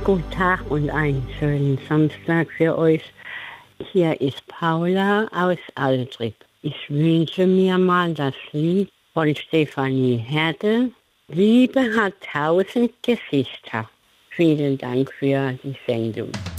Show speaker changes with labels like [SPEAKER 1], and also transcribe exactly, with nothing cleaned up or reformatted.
[SPEAKER 1] Guten Tag und einen schönen Samstag für euch. Hier ist Paula aus Aldrich. Ich wünsche mir mal das Lied von Stefanie Herde. Liebe hat tausend Gesichter. Vielen Dank für die Sendung.